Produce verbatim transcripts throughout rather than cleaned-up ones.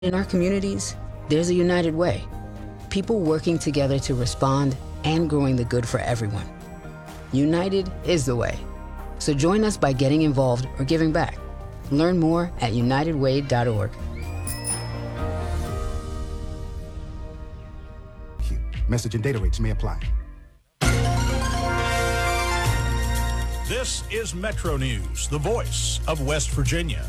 In our communities, there's a united way. People working together to respond and growing the good for everyone. United is the way. So join us by getting involved or giving back. Learn more at united way dot org. Message and data rates may apply. This is Metro News, the voice of West Virginia.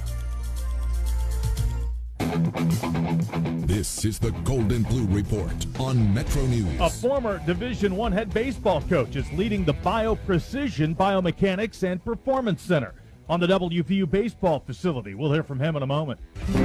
This is the Golden Blue Report on Metro News. A former Division One head baseball coach is leading the BioPrecision Biomechanics and Performance Center on the W V U baseball facility. We'll hear from him in a moment.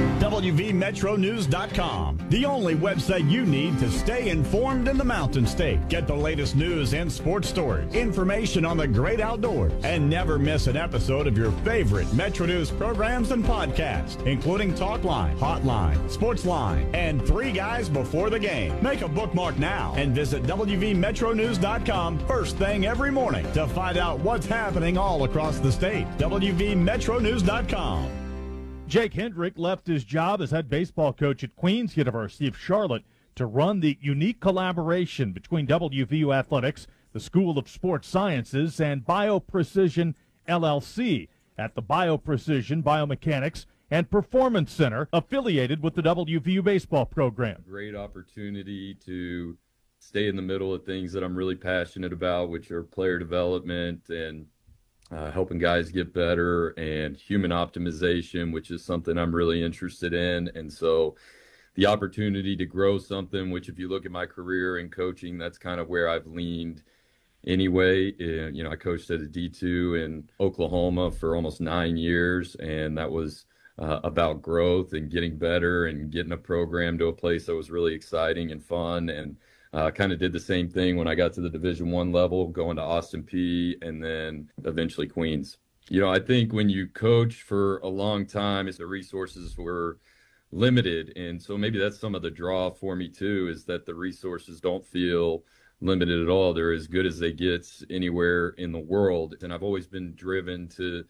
W V Metro News dot com, the only website you need to stay informed in the Mountain State. Get the latest news and sports stories, information on the great outdoors, and never miss an episode of your favorite Metro News programs and podcasts, including Talkline, Hotline, Sportsline, and Three Guys Before the Game. Make a bookmark now and visit W V Metro News dot com first thing every morning to find out what's happening all across the state. W V Metro News dot com. Jake Hendrick left his job as head baseball coach at Queens University of Charlotte to run the unique collaboration between W V U Athletics, the School of Sports Sciences, and BioPrecision L L C at the BioPrecision Biomechanics and Performance Center, affiliated with the W V U baseball program. Great opportunity to stay in the middle of things that I'm really passionate about, which are player development and Uh, helping guys get better, and human optimization, which is something I'm really interested in. And so the opportunity to grow something, which if you look at my career in coaching, that's kind of where I've leaned anyway. Uh, you know, I coached at a D two in Oklahoma for almost nine years, and that was uh, about growth and getting better and getting a program to a place that was really exciting and fun. And Uh, kind of did the same thing when I got to the Division One level, going to Austin Peay and then eventually Queens. You know, I think when you coach for a long time, the resources were limited. And so maybe that's some of the draw for me too, is that the resources don't feel limited at all. They're as good as they get anywhere in the world. And I've always been driven to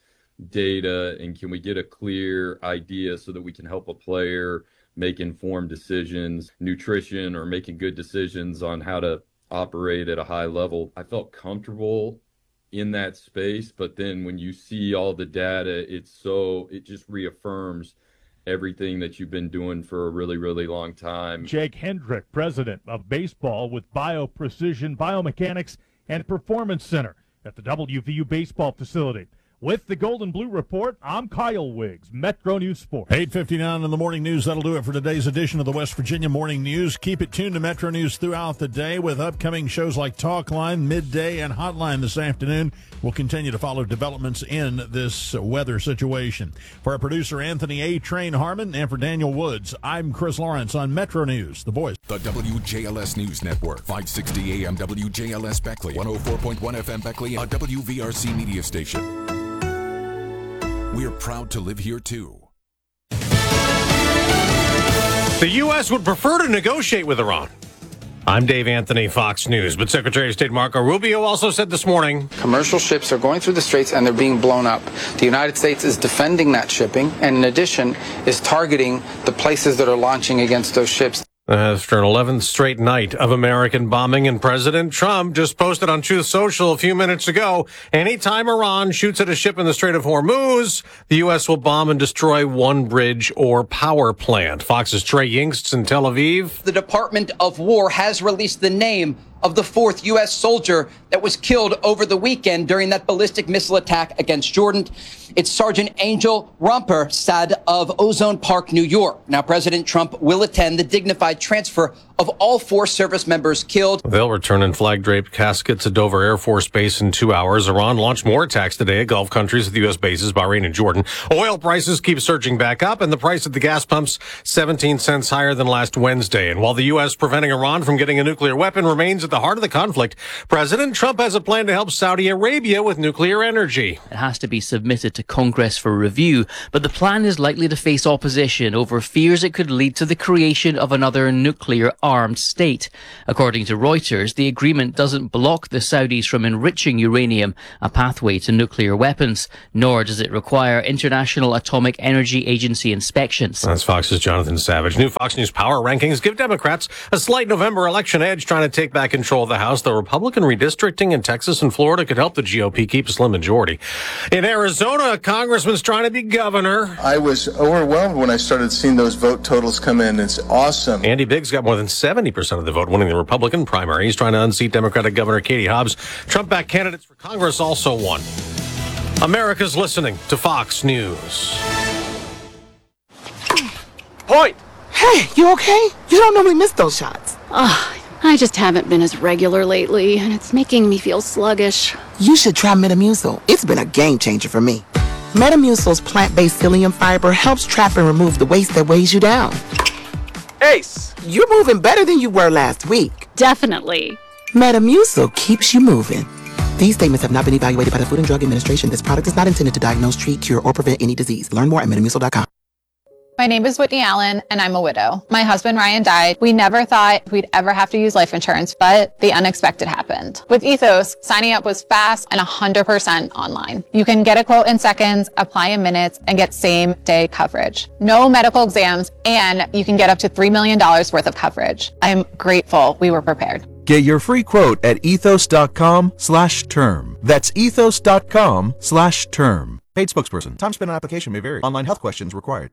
data and can we get a clear idea so that we can help a player make informed decisions, nutrition, or making good decisions on how to operate at a high level. I felt comfortable in that space, but then when you see all the data, it's so, it just reaffirms everything that you've been doing for a really, really long time. Jake Hendrick, president of baseball with BioPrecision Biomechanics and Performance Center at the W V U baseball facility. With the Golden Blue Report, I'm Kyle Wiggs, Metro News Sports. eight fifty-nine in the morning news. That'll do it for today's edition of the West Virginia Morning News. Keep it tuned to Metro News throughout the day with upcoming shows like Talkline, Midday, and Hotline this afternoon. We'll continue to follow developments in this weather situation. For our producer, Anthony A. Train Harmon, and for Daniel Woods, I'm Chris Lawrence on Metro News, the voice. The W J L S News Network, five sixty A M W J L S Beckley, one oh four point one F M Beckley, a W V R C media station. We're proud to live here, too. The U S would prefer to negotiate with Iran. I'm Dave Anthony, Fox News. But Secretary of State Marco Rubio also said this morning, commercial ships are going through the straits and they're being blown up. The United States is defending that shipping and, in addition, is targeting the places that are launching against those ships. After an eleventh straight night of American bombing, and President Trump just posted on Truth Social a few minutes ago, anytime Iran shoots at a ship in the Strait of Hormuz, the U S will bomb and destroy one bridge or power plant. Fox's Trey Yingst in Tel Aviv. The Department of War has released the name of the fourth U S soldier that was killed over the weekend during that ballistic missile attack against Jordan. It's Sergeant Angel Romper-Sad of Ozone Park, New York. Now, President Trump will attend the dignified transfer of all four service members killed. They'll return in flag-draped caskets at Dover Air Force Base in two hours. Iran launched more attacks today at Gulf countries with U S bases, Bahrain and Jordan. Oil prices keep surging back up, and the price at the gas pumps seventeen cents higher than last Wednesday. And while the U S preventing Iran from getting a nuclear weapon remains at the heart of the conflict, President Trump has a plan to help Saudi Arabia with nuclear energy. It has to be submitted to Congress for review, but the plan is likely to face opposition over fears it could lead to the creation of another nuclear arms armed state. According to Reuters, the agreement doesn't block the Saudis from enriching uranium, a pathway to nuclear weapons, nor does it require International Atomic Energy Agency inspections. That's Fox's Jonathan Savage. New Fox News Power rankings give Democrats a slight November election edge, trying to take back control of the House. The Republican redistricting in Texas and Florida could help the G O P keep a slim majority. In Arizona, a congressman's trying to be governor. I was overwhelmed when I started seeing those vote totals come in. It's awesome. Andy Biggs got more than seventy percent of the vote, winning the Republican primary. He's trying to unseat Democratic Governor Katie Hobbs. Trump-backed candidates for Congress also won. America's listening to Fox News. Point! Hey, you okay? You don't normally miss those shots. Ugh, I just haven't been as regular lately, and it's making me feel sluggish. You should try Metamucil. It's been a game changer for me. Metamucil's plant-based psyllium fiber helps trap and remove the waste that weighs you down. Ace, you're moving better than you were last week. Definitely. Metamucil keeps you moving. These statements have not been evaluated by the Food and Drug Administration. This product is not intended to diagnose, treat, cure, or prevent any disease. Learn more at metamucil dot com. My name is Whitney Allen, and I'm a widow. My husband, Ryan, died. We never thought we'd ever have to use life insurance, but the unexpected happened. With Ethos, signing up was fast and one hundred percent online. You can get a quote in seconds, apply in minutes, and get same-day coverage. No medical exams, and you can get up to three million dollars worth of coverage. I'm grateful we were prepared. Get your free quote at ethos.com slash term. That's ethos.com slash term. Paid spokesperson. Time spent on application may vary. Online health questions required.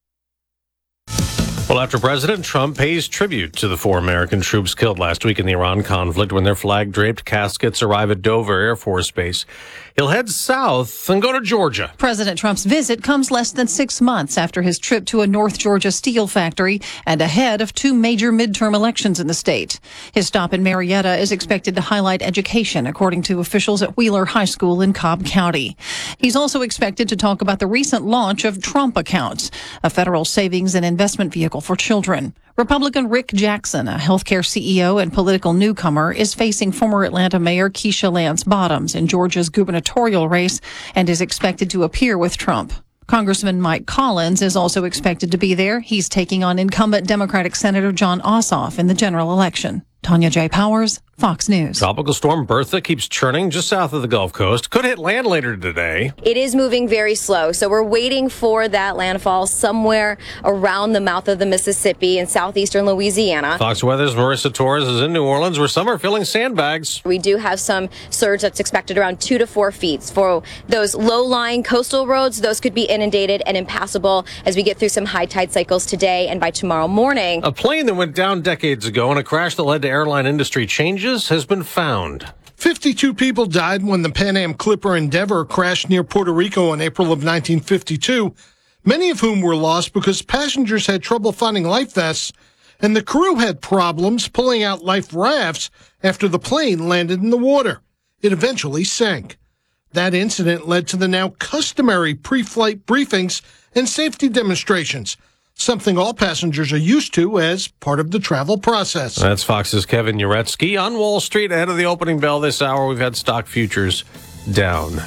Well, after President Trump pays tribute to the four American troops killed last week in the Iran conflict when their flag-draped caskets arrive at Dover Air Force Base, he'll head south and go to Georgia. President Trump's visit comes less than six months after his trip to a North Georgia steel factory and ahead of two major midterm elections in the state. His stop in Marietta is expected to highlight education, according to officials at Wheeler High School in Cobb County. He's also expected to talk about the recent launch of Trump Accounts, a federal savings and investment vehicle for children. Republican Rick Jackson, a healthcare C E O and political newcomer, is facing former Atlanta Mayor Keisha Lance Bottoms in Georgia's gubernatorial race and is expected to appear with Trump. Congressman Mike Collins is also expected to be there. He's taking on incumbent Democratic Senator John Ossoff in the general election. Tanya J. Powers, Fox News. Tropical storm Bertha keeps churning just south of the Gulf Coast. Could hit land later today. It is moving very slow, so we're waiting for that landfall somewhere around the mouth of the Mississippi in southeastern Louisiana. Fox Weather's Marissa Torres is in New Orleans, where some are filling sandbags. We do have some surge that's expected around two to four feet. For those low-lying coastal roads, those could be inundated and impassable as we get through some high tide cycles today and by tomorrow morning. A plane that went down decades ago in a crash that led to airline industry changes has been found. fifty-two people died when the Pan Am Clipper Endeavour crashed near Puerto Rico in April of nineteen fifty-two, many of whom were lost because passengers had trouble finding life vests, and the crew had problems pulling out life rafts after the plane landed in the water. It eventually sank. That incident led to the now customary pre-flight briefings and safety demonstrations, something all passengers are used to as part of the travel process. That's Fox's Kevin Uretsky on Wall Street ahead of the opening bell this hour. We've had stock futures down.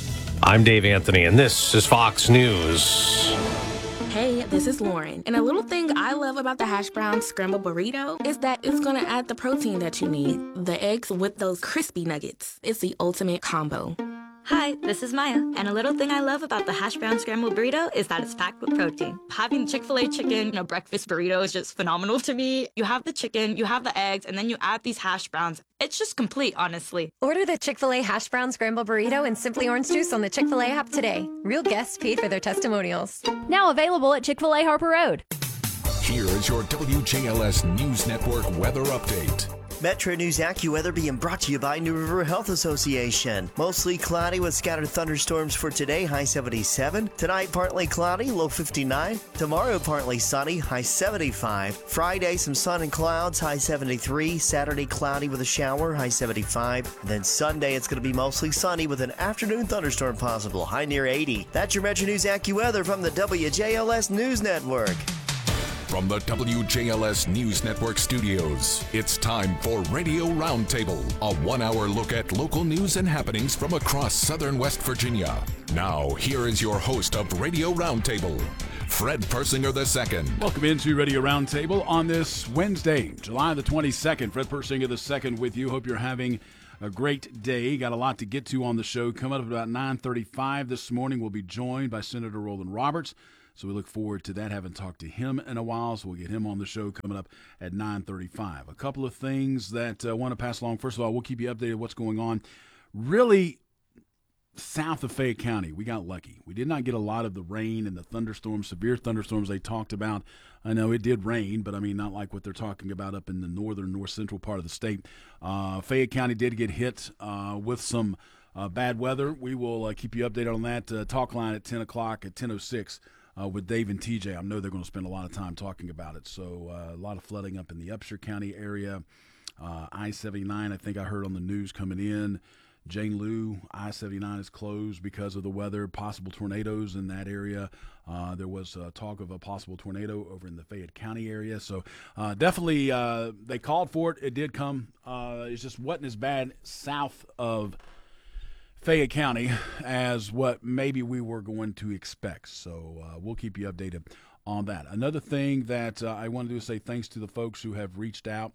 I'm Dave Anthony, and this is Fox News. Hey, this is Lauren. And a little thing I love about the hash brown scrambled burrito is that it's going to add the protein that you need. The eggs with those crispy nuggets. It's the ultimate combo. Hi, this is Maya, and a little thing I love about the hash brown scrambled burrito is that it's packed with protein. Having Chick-fil-A chicken in a breakfast burrito is just phenomenal to me. You have the chicken, you have the eggs, and then you add these hash browns. It's just complete, honestly. Order the Chick-fil-A hash brown scrambled burrito and Simply Orange Juice on the Chick-fil-A app today. Real guests paid for their testimonials. Now available at Chick-fil-A Harper Road. Here is your W J L S News Network weather update. Metro News AccuWeather being brought to you by New River Health Association. Mostly cloudy with scattered thunderstorms for today, high seventy-seven. Tonight, partly cloudy, low fifty-nine. Tomorrow, partly sunny, high seventy-five. Friday, some sun and clouds, high seventy-three. Saturday, cloudy with a shower, high seventy-five. Then Sunday, it's going to be mostly sunny with an afternoon thunderstorm possible, high near eighty. That's your Metro News AccuWeather from the W J L S News Network. From the W J L S News Network studios, it's time for Radio Roundtable, a one-hour look at local news and happenings from across southern West Virginia. Now, here is your host of Radio Roundtable, Fred Persinger the second. Welcome into Radio Roundtable on this Wednesday, July the twenty-second. Fred Persinger the second with you. Hope you're having a great day. Got a lot to get to on the show. Coming up at about nine thirty-five this morning, we'll be joined by Senator Roland Roberts. So we look forward to that. Haven't talked to him in a while, so we'll get him on the show coming up at nine thirty-five. A couple of things that I uh, want to pass along. First of all, we'll keep you updated on what's going on. Really, south of Fayette County, we got lucky. We did not get a lot of the rain and the thunderstorms, severe thunderstorms they talked about. I know it did rain, but I mean not like what they're talking about up in the northern, north central part of the state. Uh, Fayette County did get hit uh, with some uh, bad weather. We will uh, keep you updated on that. Uh, talk line at ten o'clock at ten oh six uh, with Dave and T J. I know they're going to spend a lot of time talking about it. So uh, a lot of flooding up in the Upshur County area. Uh, I seventy-nine, I think I heard on the news coming in. Jane Lou, I seventy-nine is closed because of the weather, possible tornadoes in that area. Uh, there was uh, talk of a possible tornado over in the Fayette County area. So uh, definitely uh, they called for it. It did come. Uh, it just wasn't as bad south of Fayette County as what maybe we were going to expect. So uh, we'll keep you updated on that. Another thing that uh, I want to do is say thanks to the folks who have reached out.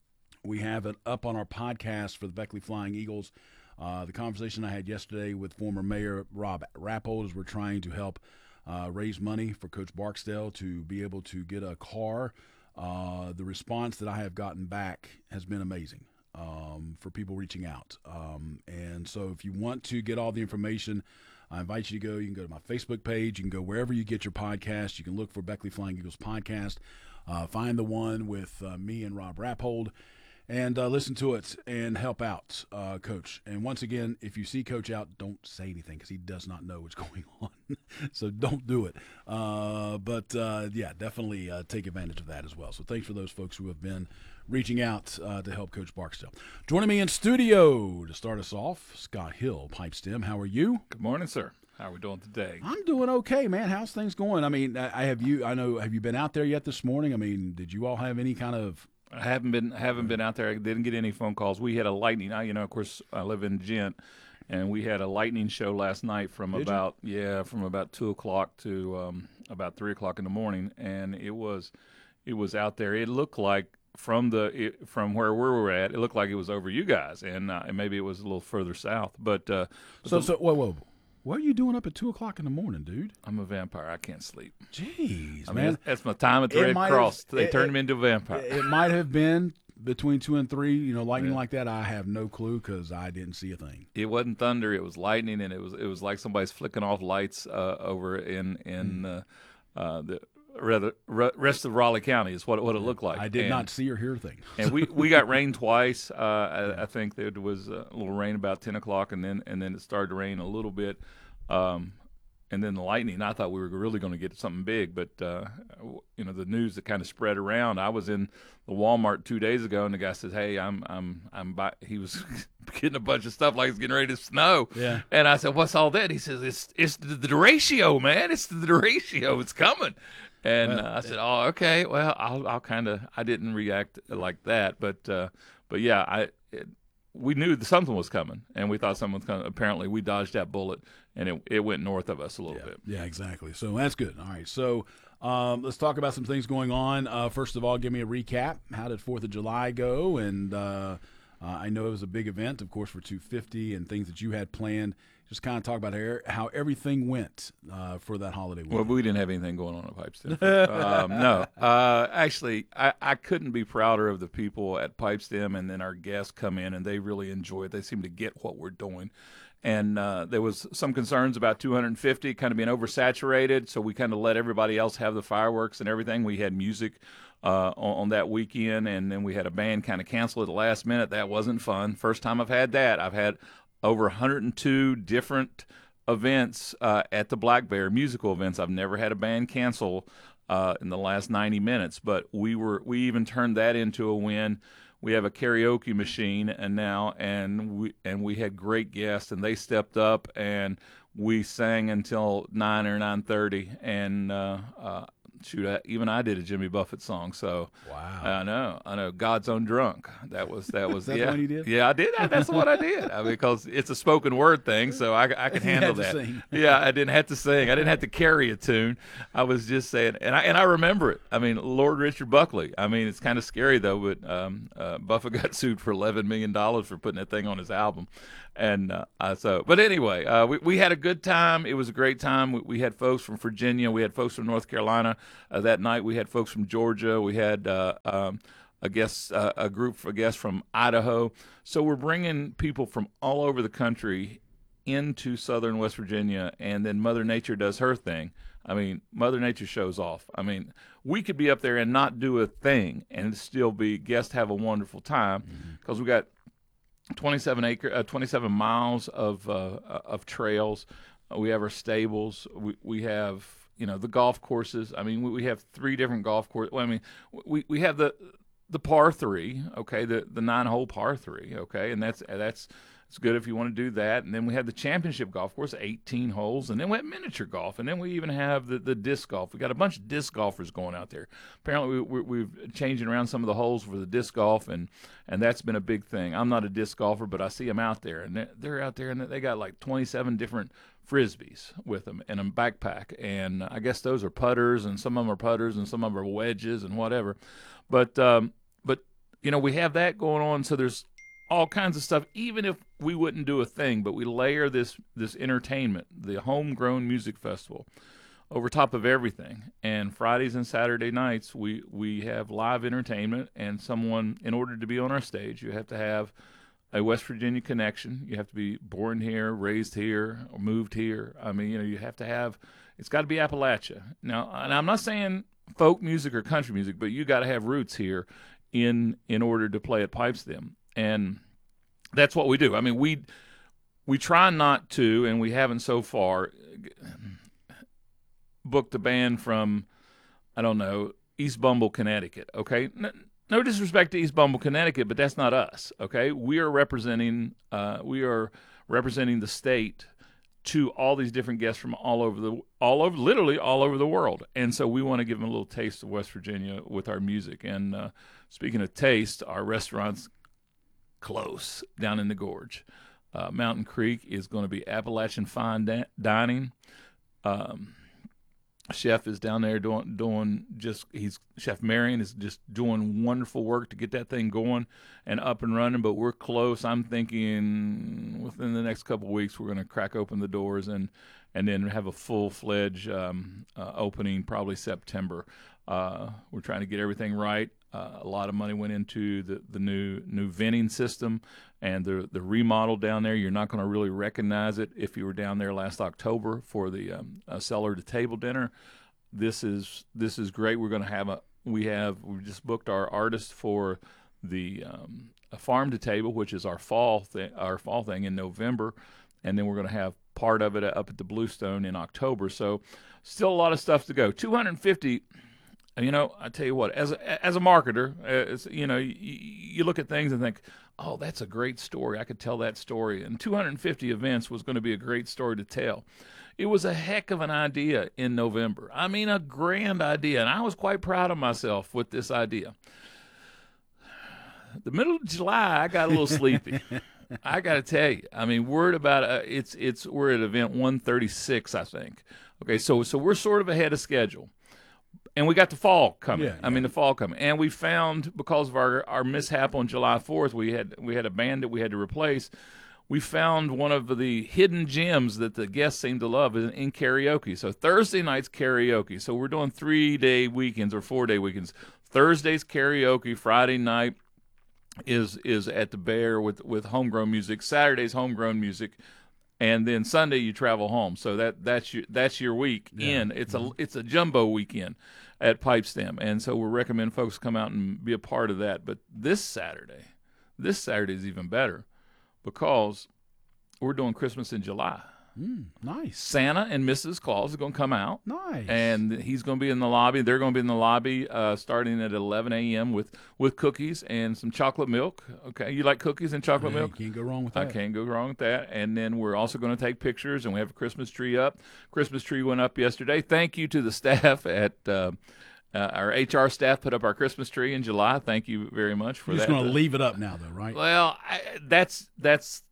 We have it up on our podcast for the Beckley Flying Eagles. Uh, the conversation I had yesterday with former Mayor Rob Rappold is we're trying to help uh, raise money for Coach Barksdale to be able to get a car. Uh, the response that I have gotten back has been amazing um, for people reaching out. Um, and so if you want to get all the information, I invite you to go. You can go to my Facebook page. You can go wherever you get your podcast. You can look for Beckley Flying Eagles podcast. Uh, find the one with uh, me and Rob Rappold. And uh, listen to it and help out uh, Coach. And once again, if you see Coach out, don't say anything because he does not know what's going on. So don't do it. Uh, but, uh, yeah, definitely uh, take advantage of that as well. So thanks for those folks who have been reaching out uh, to help Coach Barksdale. Joining me in studio to start us off, Scott Hill, Pipe Stem. How are you? Good morning, sir. How are we doing today? I'm doing okay, man. How's things going? I mean, I have you. I know. Have you been out there yet this morning? I mean, did you all have any kind of – I haven't been haven't been out there. I didn't get any phone calls. We had a lightning. I, you know, of course, I live in Gent, and we had a lightning show last night from Did about you? yeah from about two o'clock to um, about three o'clock in the morning, and it was it was out there. It looked like from the it, from where we were at, it looked like it was over you guys, and uh, maybe it was a little further south. But uh, so the, so whoa whoa. What are you doing up at two o'clock in the morning, dude? I'm a vampire. I can't sleep. Jeez, I man. mean, that's my time at the Red Cross. Have, they it, turned me into a vampire. It might have been between two and three. You know, lightning yeah. like that. I have no clue because I didn't see a thing. It wasn't thunder. It was lightning, and it was it was like somebody's flicking off lights uh, over in in mm. uh, uh, the rather rest of Raleigh County is what what it looked like. I did and, not see or hear a thing. And we, we got rain twice. Uh, I, I think there was a little rain about ten o'clock, and then and then it started to rain a little bit. Um, and then the lightning, I thought we were really going to get something big, but, uh, you know, the news that kind of spread around. I was in the Walmart two days ago, and the guy says, hey, I'm, I'm, I'm, by, he was getting a bunch of stuff like it's getting ready to snow. Yeah. And I said, what's all that? He says, it's, it's the, the derecho, man. It's the derecho. It's coming. And uh, I said, oh, okay. Well, I'll, I'll kind of, I didn't react like that, but, uh, but yeah, I, it, we knew that something was coming, and we thought something was coming. Apparently, we dodged that bullet, and it, it went north of us a little yeah. bit. Yeah, exactly. So that's good. All right, so um, let's talk about some things going on. Uh, first of all, give me a recap. How did fourth of July go? And uh, uh, I know it was a big event, of course, for two fifty and things that you had planned. Just kind of talk about how everything went uh, for that holiday weekend. Well, we didn't have anything going on at Pipe Stem. um, no. Uh, actually, I, I couldn't be prouder of the people at Pipe Stem, and then our guests come in, and they really enjoy it. They seem to get what we're doing. And uh, there was some concerns about two hundred fifty kind of being oversaturated, so we kind of let everybody else have the fireworks and everything. We had music uh, on, on that weekend, and then we had a band kind of cancel at the last minute. That wasn't fun. First time I've had that. I've had over one hundred two different events uh, at the Black Bear, musical events. I've never had a band cancel uh, in the last ninety minutes, but we were we even turned that into a win. We have a karaoke machine and now, and we and we had great guests, and they stepped up, and we sang until nine or nine thirty, and uh, uh, shoot, I, even I did a Jimmy Buffett song. So wow, I know, I know. God's Own Drunk. That was that was Is that yeah, the one you did? Yeah, I did. I, that's what I did. I mean, because it's a spoken word thing, so I, I could handle had to that. sing. Yeah, I didn't have to sing. I didn't have to carry a tune. I was just saying, and I and I remember it. I mean, Lord Richard Buckley. I mean, it's kind of scary though, but um, uh, Buffett got sued for eleven million dollars for putting that thing on his album. And uh, uh, so, but anyway, uh, we we had a good time. It was a great time. We, we had folks from Virginia. We had folks from North Carolina uh, that night. We had folks from Georgia. We had uh, um, a guest, uh, a group of guests from Idaho. So we're bringing people from all over the country into Southern West Virginia, and then Mother Nature does her thing. I mean, Mother Nature shows off. I mean, we could be up there and not do a thing and still be guests have a wonderful time because mm-hmm. we got twenty-seven acre, uh, twenty-seven miles of uh, of trails. Uh, we have our stables. We we have you know the golf courses. I mean, we, we have three different golf courses. Well, I mean, we we have the the par three. Okay, the the nine hole par three. Okay, and that's that's. It's good if you want to do that. And then we have the championship golf course, eighteen holes. And then we have miniature golf. And then we even have the, the disc golf. We got a bunch of disc golfers going out there. Apparently, we, we, we've changing around some of the holes for the disc golf, and, and that's been a big thing. I'm not a disc golfer, but I see them out there. And they're, they're out there, and they got like twenty-seven different Frisbees with them in a backpack. And I guess those are putters, and some of them are putters, and some of them are wedges and whatever. But, um, but you know, we have that going on. So there's all kinds of stuff, even if we wouldn't do a thing, but we layer this this entertainment, the Homegrown Music Festival, over top of everything. And Fridays and Saturday nights, we, we have live entertainment, and someone, in order to be on our stage, you have to have a West Virginia connection. You have to be born here, raised here, or moved here. I mean, you know, you have to have, it's got to be Appalachia. Now, and I'm not saying folk music or country music, but you got to have roots here in in order to play at Pipestem. And that's what we do. I mean, we we try not to, and we haven't so far, booked a band from, I don't know, East Bumble, Connecticut, okay? No, no disrespect to East Bumble, Connecticut, but that's not us, okay? We are representing uh, we are representing the state to all these different guests from all over the all over literally all over the world. And so we want to give them a little taste of West Virginia with our music. And uh, speaking of taste, our restaurants close down in the gorge. Uh, Mountain Creek is going to be Appalachian fine da- dining. Um, chef is down there doing doing just he's Chef Marion is just doing wonderful work to get that thing going and up and running. But we're close. I'm thinking within the next couple of weeks we're going to crack open the doors and and then have a full fledged um, uh, opening probably September. Uh, we're trying to get everything right. Uh, a lot of money went into the, the new new vending system and the the remodel down there. You're not going to really recognize it if you were down there last October for the um, uh, cellar to table dinner. This is this is great. We're going to have a we have we just booked our artist for the um, a farm to table, which is our fall thing, our fall thing in November, and then we're going to have part of it up at the Bluestone in October. So still a lot of stuff to go. two hundred fifty. You know, I tell you what, as a, as a marketer, uh, you know, you, you look at things and think, oh, that's a great story. I could tell that story. And two hundred fifty events was going to be a great story to tell. It was a heck of an idea in November. I mean, a grand idea. And I was quite proud of myself with this idea. The middle of July, I got a little sleepy. I got to tell you. I mean, we're at about, uh, it's, it's, we're at event one thirty-six, I think. Okay, so, so we're sort of ahead of schedule. And we got the fall coming. Yeah, yeah. I mean, the fall coming. And we found, because of our, our mishap on July fourth, we had we had a band that we had to replace. We found one of the hidden gems that the guests seem to love in, in karaoke. So Thursday night's karaoke. So we're doing three-day weekends or four-day weekends. Thursday's karaoke. Friday night is is at the Bear with, with homegrown music. Saturday's homegrown music. And then Sunday you travel home, so that that's your that's your week yeah. in. It's mm-hmm. a it's a jumbo weekend at Pipestem, and so we recommend folks come out and be a part of that. But this Saturday, this Saturday is even better because we're doing Christmas in July. Mm, nice. Santa and Missus Claus are going to come out. Nice. And he's going to be in the lobby. They're going to be in the lobby uh, starting at eleven a.m. with with cookies and some chocolate milk. Okay, you like cookies and chocolate Yeah, milk? you can't go wrong with I that. can't go wrong with that. And then we're also going to take pictures, and we have a Christmas tree up. Christmas tree went up yesterday. Thank you to the staff at uh, uh, our H R staff put up our Christmas tree in July. Thank you very much for You're that. just going to leave it up now, though, right? Well, I, that's that's.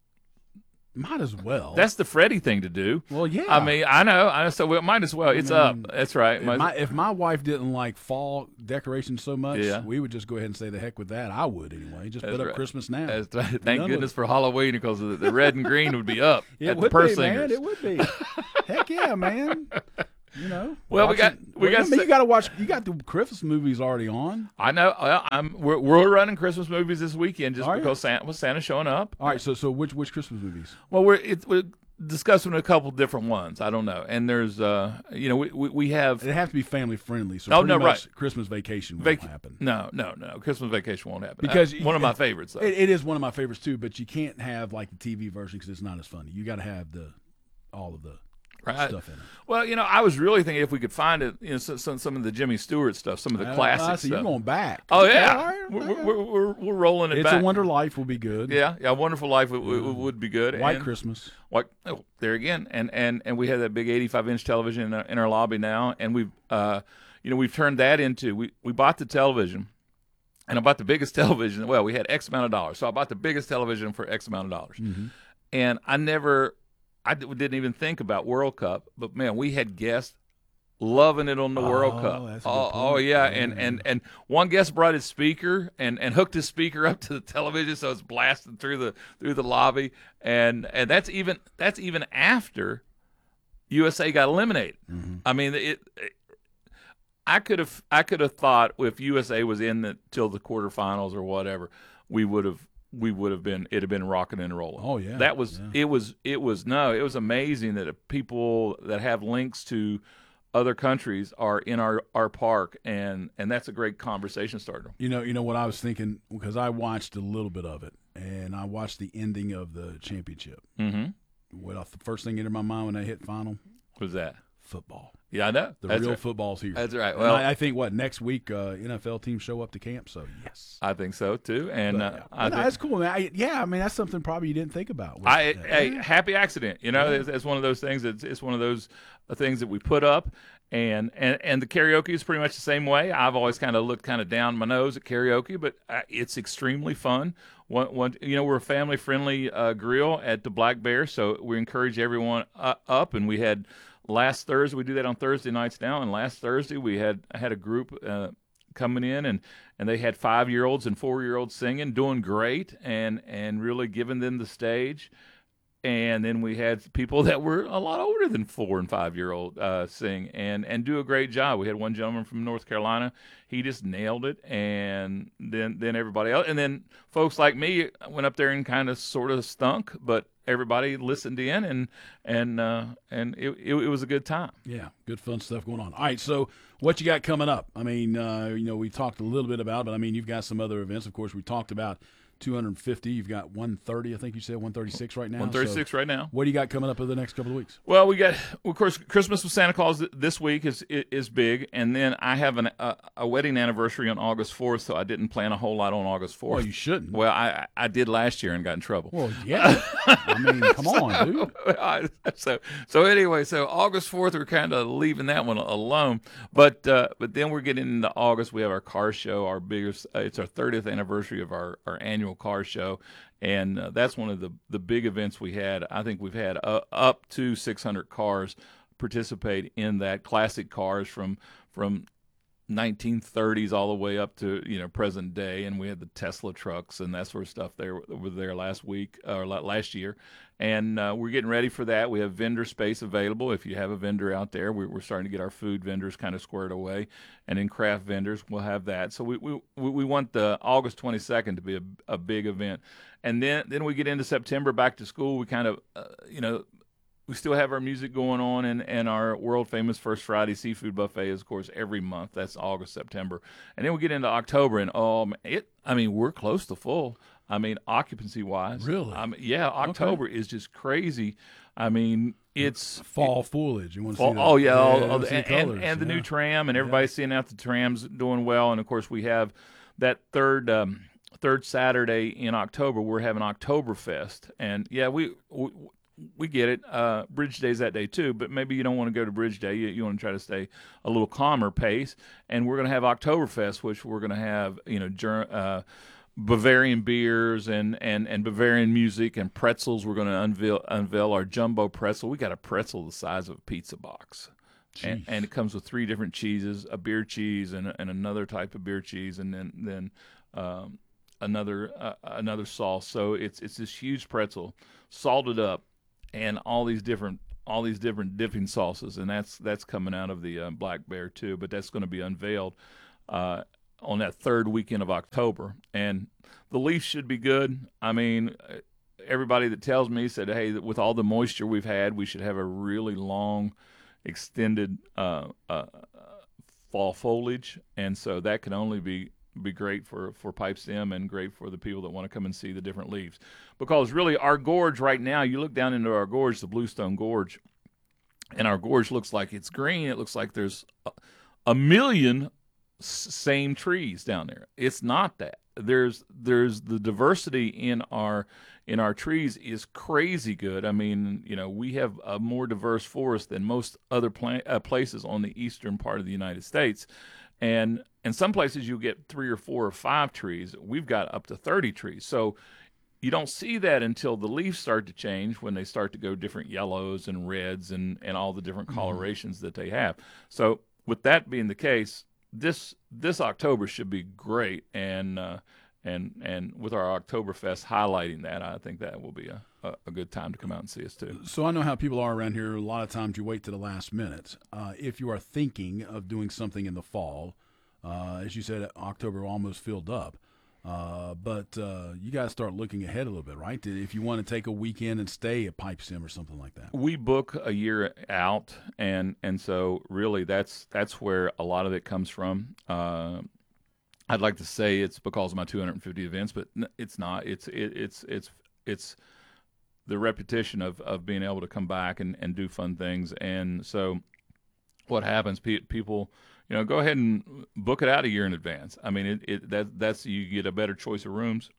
Might as well. That's the Freddie thing to do. Well, yeah. I mean, I know. I know. So we might as well. It's I mean, up. That's right. If Might- my, if my wife didn't like fall decorations so much, Yeah. we would just go ahead and say the heck with that. I would anyway. Just That's put up right. Christmas now. That's right. Be Thank done goodness with for Halloween because the, the red and green would be up it. It at would the purse be, man. singers. It would be. Heck yeah, man. You know. Well, we got- watching- we well, got I mean, se- you got to watch. You got the Christmas movies already on. I know. Well, I'm. We're, we're running Christmas movies this weekend just Are you? because Santa was Santa showing up. All right. So so which which Christmas movies? Well, we're it, we're discussing a couple different ones. I don't know. And there's uh, you know, we we, we have. It has to be family friendly. So Oh, pretty no, much right. Christmas Vacation won't Vac- happen. No, no, no. Christmas Vacation won't happen Because Uh, one of my it- favorites. Though. It, it is one of my favorites too, but you can't have like the T V version because it's not as funny. You got to have the all of the Right. stuff in it. Well, you know, I was really thinking if we could find it, you know, some, some, some of the Jimmy Stewart stuff, some of the Uh, classic I see stuff. you're going back. Oh Okay, yeah, all right, we're, okay. we're, we're, we're rolling it It's back. a Wonder Life will be good. Yeah, yeah, Wonderful Life would, would, would be good. White And- Christmas. White, oh, there again, and and and we have that big eighty-five inch television in our, in our lobby now, and we've, uh, you know, we've turned that into we we bought the television, and I bought the biggest television. Well, we had X amount of dollars, so I bought the biggest television for X amount of dollars, Mm-hmm. and I never, I d- didn't even think about World Cup, but man, we had guests loving it on the World Oh, Cup. that's a good Oh, oh point. yeah, Yeah. and and and one guest brought his speaker and and hooked his speaker up to the television, so it's blasting through the through the lobby, and and that's even that's even after U S A got eliminated. Mm-hmm. I mean, it, it. I could have I could have thought if U S A was in the till the quarterfinals or whatever, we would have. We would have been. It'd have been rocking and rolling. Oh yeah, that was. yeah. It was. It was. No, it was amazing that people that have links to other countries are in our, our park, and and that's a great conversation starter. You know, you know what I was thinking because I watched a little bit of it, and I watched the ending of the championship. Mm-hmm. What the first thing entered my mind when they hit final? What was that? Football. Yeah, I know. The That's real right. football's here. That's right. And Well, I, I think what next week uh, N F L teams show up to camp. So yes, I think so too. And But, uh, yeah. I But no, think, that's cool, man. I, yeah, I mean that's something probably you didn't think about. with I, that. hey, Yeah. happy accident. You know, Yeah. it's, it's one of those things. It's, it's one of those uh, things that we put up, and, and and the karaoke is pretty much the same way. I've always kind of looked kind of down my nose at karaoke, but uh, it's extremely fun. One, one, you know, we're a family friendly uh, grill at the Black Bear, so we encourage everyone uh, up. And we had last Thursday, we do that on Thursday nights now, and last Thursday we had I had a group. Uh, coming in and and they had five-year-olds and four-year-olds singing, doing great, and and really giving them the stage. And then we had people that were a lot older than four and five-year-old uh, sing and and do a great job. We had one gentleman from North Carolina; he just nailed it. And then then everybody else, and then folks like me went up there and kind of sort of stunk, but everybody listened in, and and uh, and it, it it was a good time. Yeah, good fun stuff going on. All right, so what you got coming up? I mean, uh, you know, we talked a little bit about, but I mean, you've got some other events. Of course, we talked about two hundred fifty. You've got one thirty. I think you said one thirty-six right now. one thirty-six So right now. What do you got coming up over the next couple of weeks? Well, we got, of course, Christmas with Santa Claus this week is is big, and then I have an, a, a wedding anniversary on August fourth, so I didn't plan a whole lot on August fourth. Well, you shouldn't. Well, I I did last year and got in trouble. Well, yeah. I mean, come on, dude. I- so so anyway, so August fourth, we're kind of leaving that one alone, but uh, but then we're getting into August. We have our car show, our biggest. Uh, it's our thirtieth anniversary of our, our annual car show, and uh, that's one of the the big events we had. I think we've had uh, up to six hundred cars participate in that. Classic cars from from nineteen thirties all the way up to, you know, present day, and we had the Tesla trucks and that sort of stuff there were there last week or last year, and uh, we're getting ready for that. We have vendor space available. If you have a vendor out there, we're, we're starting to get our food vendors kind of squared away, and in craft vendors we'll have that. So we we we want the August twenty-second to be a, a big event, and then then we get into September, back to school. We kind of uh, you know. We still have our music going on, and, and our world-famous First Friday Seafood Buffet is, of course, every month. That's August, September. And then we get into October, and, um, it. I mean, we're close to full. I mean, occupancy-wise. Really? I mean, yeah, October okay. is just crazy. I mean, it's fall foliage. You want to fall, see the, oh yeah, yeah, all, you all wanna the, see the and, colors, and the yeah. new tram, and everybody's seeing out the trams doing well. And of course, we have that third um, third Saturday in October. We're having Oktoberfest, and yeah, we. we We get it. Uh, Bridge Day's that day too, but maybe you don't want to go to Bridge Day. You, you want to try to stay a little calmer pace. And we're going to have Oktoberfest, which we're going to have, you know, ger- uh, Bavarian beers and, and, and Bavarian music and pretzels. We're going to unveil unveil our jumbo pretzel. We got a pretzel the size of a pizza box, and, and it comes with three different cheeses: a beer cheese and and another type of beer cheese, and then then um, another uh, another sauce. So it's it's this huge pretzel, salted up. And all these different, all these different dipping sauces, and that's that's coming out of the uh, Black Bear too. But that's going to be unveiled uh, on that third weekend of October, and the leaf should be good. I mean, everybody that tells me said, "Hey, with all the moisture we've had, we should have a really long, extended uh, uh, fall foliage," and so that can only be. be great for, for Pipestem and great for the people that want to come and see the different leaves. Because really our gorge right now, you look down into our gorge, the Bluestone Gorge, and our gorge looks like it's green. It looks like there's a, a million s- same trees down there. It's not that. There's there's the diversity in our in our trees is crazy good. I mean, you know, we have a more diverse forest than most other pla- uh, places on the eastern part of the United States. And in some places you'll get three or four or five trees. We've got up to thirty trees. So you don't see that until the leaves start to change, when they start to go different yellows and reds and, and all the different colorations mm-hmm. that they have. So with that being the case, this this October should be great. And uh, and and with our Oktoberfest highlighting that, I think that will be a, a, a good time to come out and see us too. So I know how people are around here. A lot of times you wait to the last minute. Uh, if you are thinking of doing something in the fall, uh, as you said, October almost filled up. Uh, but uh, you got to start looking ahead a little bit, right? If you want to take a weekend and stay at Pipestem or something like that. We book a year out, and and so really that's that's where a lot of it comes from. Uh, I'd like to say it's because of my two hundred fifty events, but it's not. It's it, it's it's it's the repetition of, of being able to come back and, and do fun things. And so what happens, pe- people, you know, go ahead and book it out a year in advance. I mean, it, it that that's you get a better choice of rooms.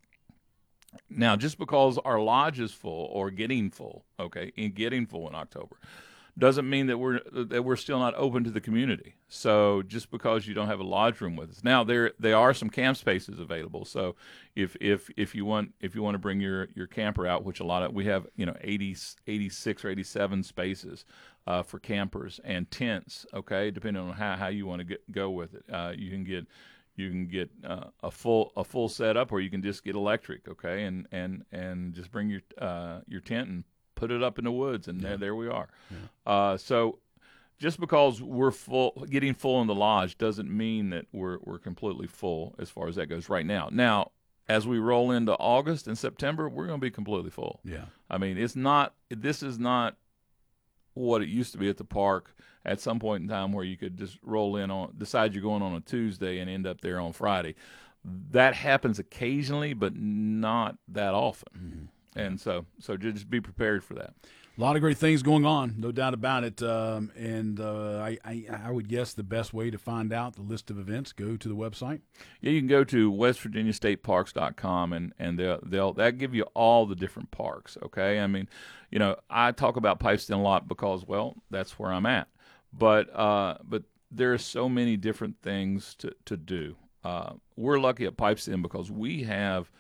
Now, just because our lodge is full or getting full, okay, in getting full in October, doesn't mean that we're that we're still not open to the community. So just because you don't have a lodge room with us, now there there are some camp spaces available. So if if if you want if you want to bring your your camper out, which a lot of we have, you know, eighty, eighty-six or eighty-seven spaces uh, for campers and tents. Okay, depending on how, how you want to get go with it, uh, you can get. You can get uh, a full a full setup, or you can just get electric, okay, and and and just bring your uh, your tent and put it up in the woods, and yeah. there there we are. Yeah. Uh, so just because we're full, getting full in the lodge doesn't mean that we're we're completely full as far as that goes right now. Now, as we roll into August and September, we're going to be completely full. Yeah, I mean, it's not. This is not what it used to be at the park at some point in time, where you could just roll in on, decide you're going on a Tuesday and end up there on Friday. That happens occasionally, but not that often. Mm-hmm. And so, so just be prepared for that. A lot of great things going on, no doubt about it. Um, and uh, I, I, I would guess the best way to find out the list of events, go to the website. Yeah, you can go to west virginia state parks dot com, and and they'll they'll that give you all the different parks. Okay, I mean, you know, I talk about Pipestem a lot because, well, that's where I'm at. But uh, but there are so many different things to to do. Uh, we're lucky at Pipestem because we have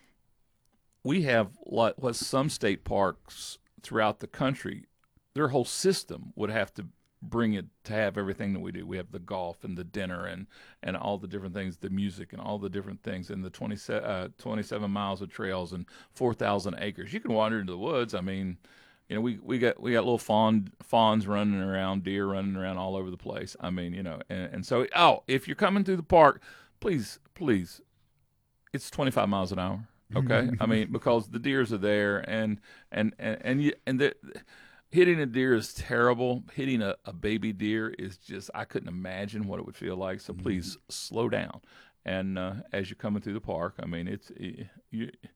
we have what, what some state parks throughout the country, their whole system would have to bring it to have everything that we do. We have the golf and the dinner and, and all the different things, the music and all the different things, and the twenty, uh, twenty-seven miles of trails and four thousand acres. You can wander into the woods. I mean, you know, we, we got we got little fawn fawns running around, deer running around all over the place. I mean, you know, and, and so, oh, if you're coming through the park, please, please, it's twenty-five miles an hour. Okay, I mean, because the deers are there, and and and and, you, and the, hitting a deer is terrible. Hitting a, a baby deer is just, I couldn't imagine what it would feel like. So please slow down. And uh, as you're coming through the park, I mean, it's you,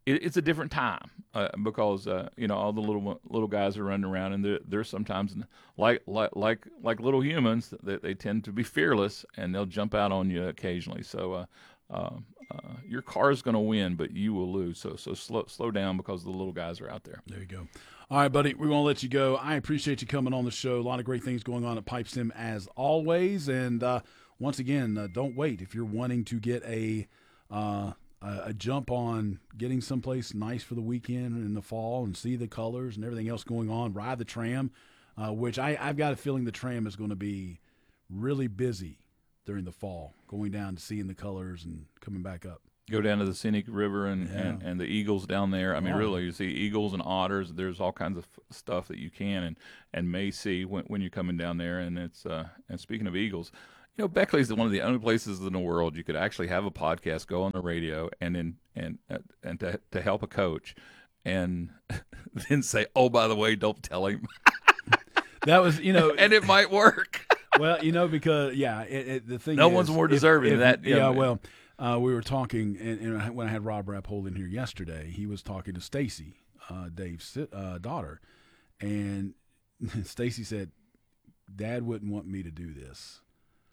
it, it's a different time uh, because uh, you know all the little little guys are running around, and they're, they're sometimes like like like like little humans. They, they tend to be fearless, and they'll jump out on you occasionally. So uh, uh, uh, your car is going to win, but you will lose. So so slow slow down because the little guys are out there. There you go. All right, buddy, we won't let you go. I appreciate you coming on the show. A lot of great things going on at Pipestem as always. And uh, once again, uh, don't wait. If you're wanting to get a, uh, a jump on getting someplace nice for the weekend in the fall and see the colors and everything else going on, ride the tram, uh, which I, I've got a feeling the tram is going to be really busy during the fall, going down to seeing the colors and coming back up. Go down to the Scenic River and, yeah. and, and the eagles down there. I mean, oh. really, you see eagles and otters. There's all kinds of stuff that you can and, and may see when, when you're coming down there. And it's uh, and speaking of eagles, you know, Beckley is one of the only places in the world you could actually have a podcast, go on the radio, and then and uh, and to to help a coach, and then say, oh, by the way, don't tell him. That was, you know, and it might work. Well, you know, because yeah, it, it, the thing no is, one's more if, deserving if, of that. Yeah, yeah well. Uh, we were talking, and, and when I had Rob Rappold in here yesterday, he was talking to Stacy, uh, Dave's uh, daughter, and Stacy said, "Dad wouldn't want me to do this,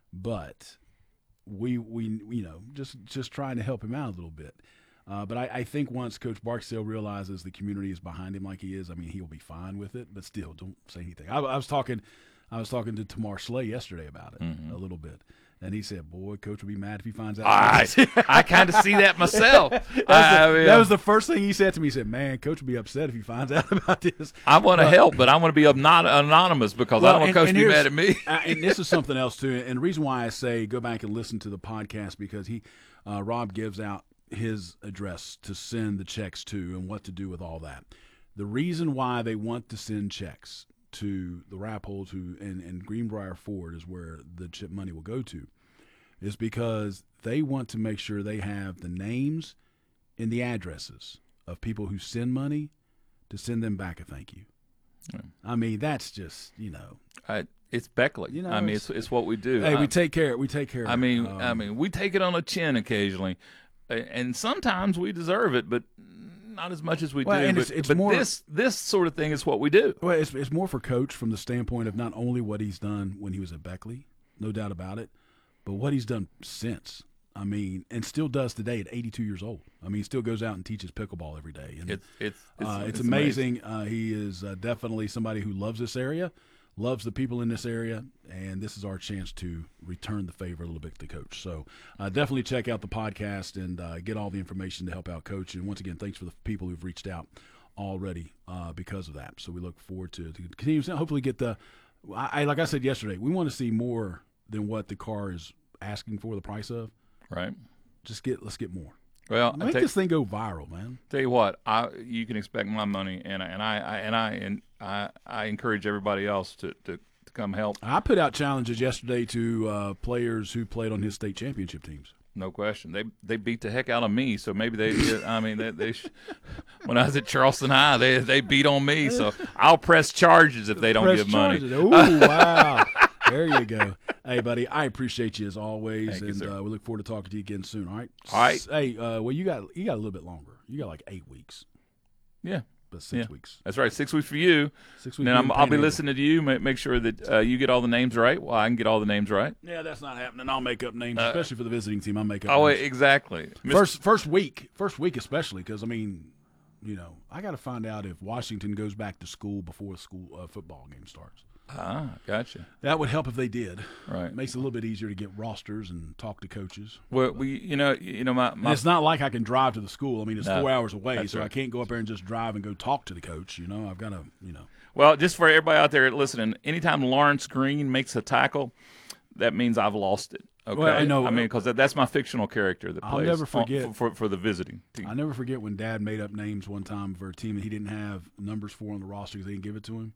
but we, we, you know, just just trying to help him out a little bit." Uh, but I, I think once Coach Barksdale realizes the community is behind him like he is, I mean, he'll be fine with it. But still, don't say anything. I, I was talking, I was talking to Tamar Slay yesterday about it mm-hmm. a little bit. And he said, boy, Coach will be mad if he finds out. I, I kind of see that myself. that, was I, the, I mean, that was the first thing he said to me. He said, man, Coach will be upset if he finds out about this. I want to uh, help, but I want to be not anonymous because well, I don't want Coach to be mad at me. uh, and this is something else, too. And the reason why I say go back and listen to the podcast, because he, uh, Rob gives out his address to send the checks to and what to do with all that. The reason why they want to send checks to the Rappolds who and, and Greenbrier Ford is where the chip money will go to, is because they want to make sure they have the names and the addresses of people who send money to send them back a thank you. Yeah. I mean, that's just, you know. I, it's Beckley. You know, I mean, it's, it's what we do. Hey, I, we take care. We take care. I mean, um, I mean, we take it on the chin occasionally, and sometimes we deserve it, but not as much as we well, do. And but it's, it's but more, this this sort of thing is what we do. Well, it's, it's more for Coach from the standpoint of not only what he's done when he was at Beckley, no doubt about it, but what he's done since. I mean, and still does today at eighty-two years old. I mean, he still goes out and teaches pickleball every day. And it's it's it's, uh, it's, it's amazing. amazing. Uh, he is uh, definitely somebody who loves this area, loves the people in this area, and this is our chance to return the favor a little bit to Coach. So uh, definitely check out the podcast and uh, get all the information to help out Coach. And once again, thanks for the people who've reached out already uh, because of that. So we look forward to, to continue to hopefully get the I, I like I said yesterday, we want to see more than what the car is asking for the price of. Right. Just get let's get more. Well, make take, this thing go viral, man. Tell you what, I you can expect my money, and and I, I and I and I, I encourage everybody else to, to, to come help. I put out challenges yesterday to uh, players who played on his state championship teams. No question, they they beat the heck out of me. So maybe they, I mean, they, they when I was at Charleston High, they they beat on me. So I'll press charges if they don't press give charges. money. Oh wow. There you go. Hey, buddy, I appreciate you as always, Thank and you, uh, we look forward to talking to you again soon. All right. All right. Hey, uh, well, you got you got a little bit longer. You got like eight weeks. Yeah. But six yeah. weeks. That's right. Six weeks for you. Six weeks. Then I'm, I'll be listening to you. Make, make sure that uh, you get all the names right. Well, I can get all the names right. Yeah, that's not happening. I'll make up names, Uh, especially for the visiting team. I'll make up. Oh, names. exactly. First first week, first week especially, because I mean, you know, I got to find out if Washington goes back to school before the school uh, football game starts. Ah, gotcha. That would help if they did. Right. It makes it a little bit easier to get rosters and talk to coaches. Well, we, you know, you know, my, my it's not like I can drive to the school. I mean, it's No, four hours away, so right. I can't go up there and just drive and go talk to the coach. You know, I've got to, you know. Well, just for everybody out there listening, anytime Lawrence Green makes a tackle, that means I've lost it. Okay, Well, I know. I mean, because that, that's my fictional character that I'll plays never on- forget for, for for the visiting team. I never forget when Dad made up names one time for a team that he didn't have numbers for on the roster because they didn't give it to him.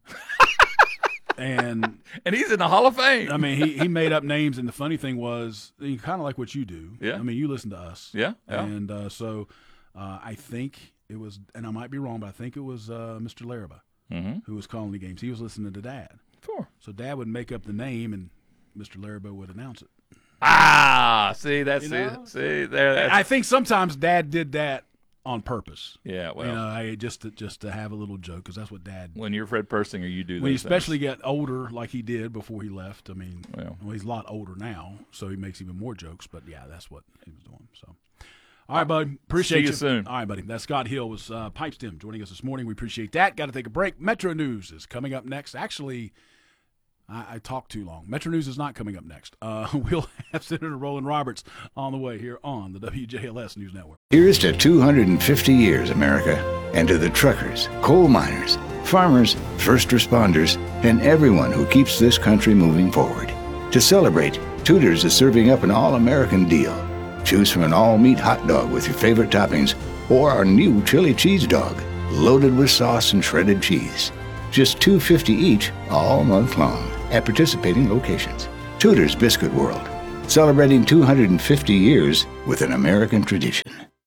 And and he's in the Hall of Fame. I mean, he, he made up names, and the funny thing was, kind of like what you do. Yeah. I mean, you listen to us. Yeah, yeah. And uh, so uh, I think it was, and I might be wrong, but I think it was uh, Mister Larraba mm-hmm. who was calling the games. He was listening to Dad. Sure. So Dad would make up the name, and Mister Larraba would announce it. Ah, see, that's You know? see, see there. That's, I think sometimes Dad did that on purpose. Yeah, well, you know, I, just to, just to have a little joke because that's what Dad. When you're Fred Persinger, you do. When you those especially things. get older, like he did before he left. I mean, well. well, he's a lot older now, so he makes even more jokes. But yeah, that's what he was doing. So, all right, bud. Appreciate See you you soon. All right, buddy. That's Scott Hill was uh, Pipestem joining us this morning. We appreciate that. Got to take a break. Metro News is coming up next. Actually. I, I talked too long. Metro News is not coming up next. Uh, we'll have Senator Roland Roberts on the way here on the W J L S News Network. Here's to two hundred fifty years, America, and to the truckers, coal miners, farmers, first responders, and everyone who keeps this country moving forward. To celebrate, Tudor's is serving up an all-American deal. Choose from an all-meat hot dog with your favorite toppings or our new chili cheese dog, loaded with sauce and shredded cheese. Just two dollars and fifty cents each all month long at participating locations. Tudor's Biscuit World, celebrating two hundred fifty years with an American tradition.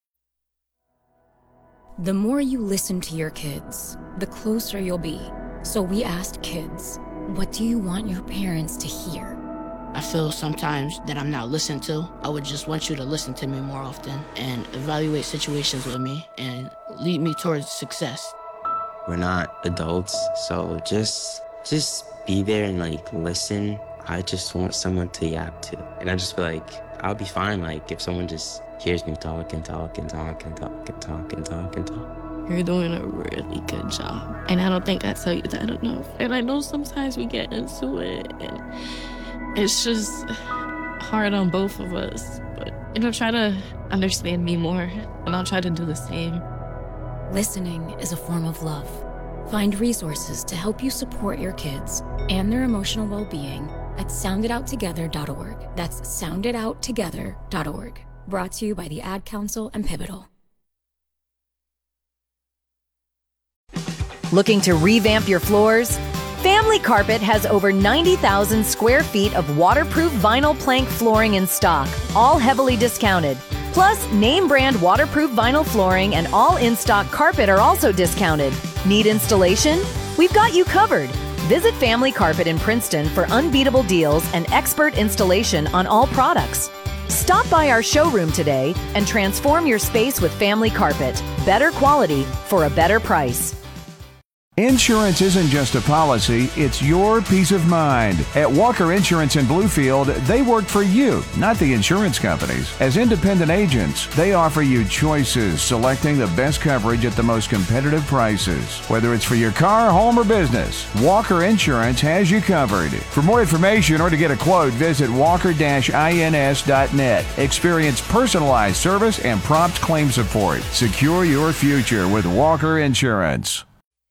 The more you listen to your kids, the closer you'll be. So we asked kids, what do you want your parents to hear? I feel sometimes that I'm not listened to. I would just want you to listen to me more often and evaluate situations with me and lead me towards success. We're not adults, so just just be there and like listen. I just want someone to yap to. And I just feel like I'll be fine like if someone just hears me talk and talk and talk and talk and talk and talk and talk. You're doing a really good job. And I don't think I tell you that enough. And I know sometimes we get into it and it's just hard on both of us. But you know, try to understand me more and I'll try to do the same. Listening is a form of love. Find resources to help you support your kids and their emotional well-being at sound it out together dot org. That's sound it out together dot org. Brought to you by the Ad Council and Pivotal. Looking to revamp your floors? Family Carpet has over ninety thousand square feet of waterproof vinyl plank flooring in stock, all heavily discounted. Plus, name brand waterproof vinyl flooring and all in-stock carpet are also discounted. Need installation? We've got you covered. Visit Family Carpet in Princeton for unbeatable deals and expert installation on all products. Stop by our showroom today and transform your space with Family Carpet. Better quality for a better price. Insurance isn't just a policy, it's your peace of mind. At Walker Insurance in Bluefield, they work for you, not the insurance companies. As independent agents, they offer you choices, selecting the best coverage at the most competitive prices. Whether it's for your car, home, or business, Walker Insurance has you covered. For more information or to get a quote, visit walker dash ins dot net. Experience personalized service and prompt claim support. Secure your future with Walker Insurance.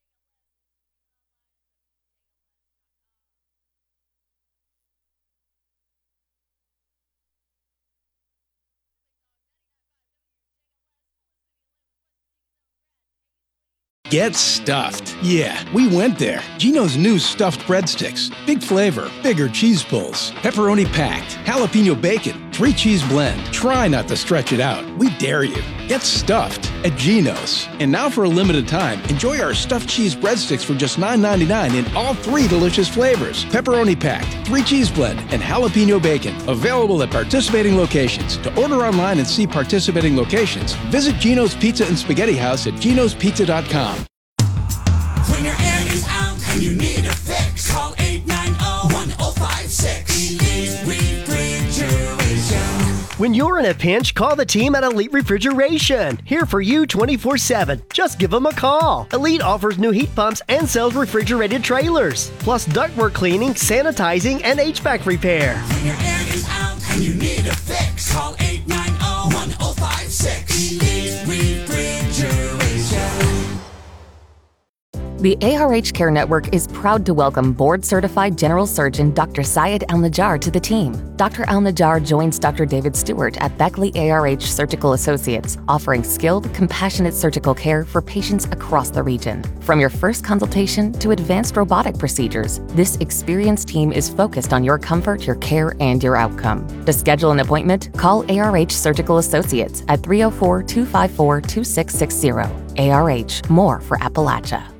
Get stuffed. Yeah, we went there. Geno's new stuffed breadsticks. Big flavor, bigger cheese pulls, pepperoni packed, jalapeno bacon, three cheese blend. Try not to stretch it out. We dare you. Get stuffed at Geno's. And now for a limited time, enjoy our stuffed cheese breadsticks for just nine ninety-nine in all three delicious flavors. Pepperoni packed, three cheese blend, and jalapeno bacon. Available at participating locations. To order online and see participating locations, visit Geno's Pizza and Spaghetti House at genos pizza dot com. When your air is out and you need a fix, call eight nine zero, one zero five six. Elite Refrigeration. When you're in a pinch, call the team at Elite Refrigeration. Here for you twenty-four seven. Just give them a call. Elite offers new heat pumps and sells refrigerated trailers. Plus ductwork cleaning, sanitizing, and H V A C repair. When your air is out and you need a fix, call eight nine zero, one zero five six. Elite Refrigeration. The A R H Care Network is proud to welcome board-certified general surgeon Doctor Syed Al-Najjar to the team. Doctor Al-Najjar joins Doctor David Stewart at Beckley A R H Surgical Associates, offering skilled, compassionate surgical care for patients across the region. From your first consultation to advanced robotic procedures, this experienced team is focused on your comfort, your care, and your outcome. To schedule an appointment, call A R H Surgical Associates at three oh four, two five four, two six six zero. A R H, more for Appalachia.